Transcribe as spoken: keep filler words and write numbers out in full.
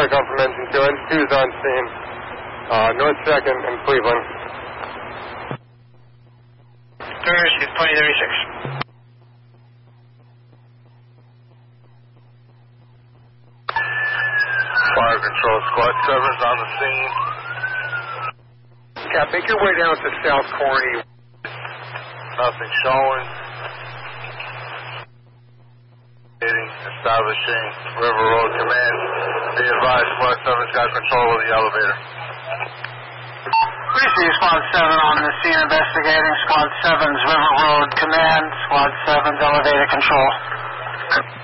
Echo from engine two. Engine two is on scene. Uh, North second in Cleveland. Thursday, twenty thirty-six. Fire control, squad seven's on the scene. Cap, make your way down to South Corny. Nothing showing. Establishing River Road Command. Be advised, Squad seven's got control of the elevator. We see Squad seven on the scene investigating. Squad seven's River Road Command. Squad seven's elevator control.